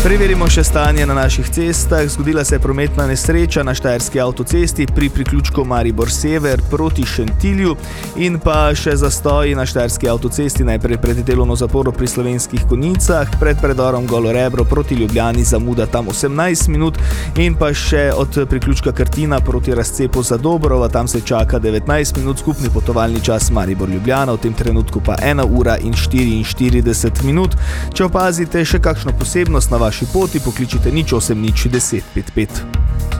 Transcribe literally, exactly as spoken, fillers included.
Preverimo še stanje na naših cestah. Zgodila se je prometna nesreča na Štajerski avtocesti pri priključku Maribor Sever proti Šentilju in pa še zastoji na Štajerski avtocesti, najprej pred delovno zaporo pri Slovenskih Konjicah, pred predorom Golo Rebro proti Ljubljani zamuda tam osemnajst minut in pa še od priključka Krtina proti razcepu Zadobrova, tam se čaka devetnajst minut, skupni potovalni čas Maribor-Ljubljana, v tem trenutku pa ena ura in štiriinštirideset minut. Če opazite še kakšno posebnost na vaši poti, pokličite nič osem nič deset pet pet.